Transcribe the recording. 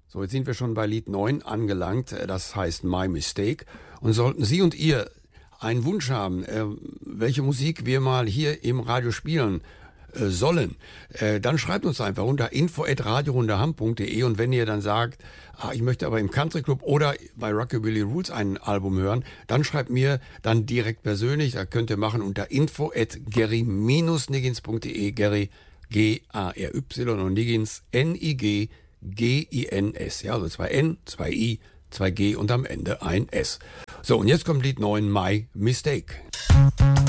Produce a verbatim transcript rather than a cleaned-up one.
So, jetzt sind wir schon bei Lied neun angelangt, das heißt My Mistake. Und sollten Sie und ihr einen Wunsch haben, äh, welche Musik wir mal hier im Radio spielen äh, sollen, äh, dann schreibt uns einfach unter info at radiorundaham punkt de, und wenn ihr dann sagt, ah, ich möchte aber im Country Club oder bei Rockabilly Roots ein Album hören, dann schreibt mir dann direkt persönlich, da könnt ihr machen unter info at gary niggins punkt de, Gary G A R Y und Niggins N I G G I N S, ja, also zwei N, zwei I, zwei G und am Ende ein S. So, und jetzt kommt Lied neun, My Mistake.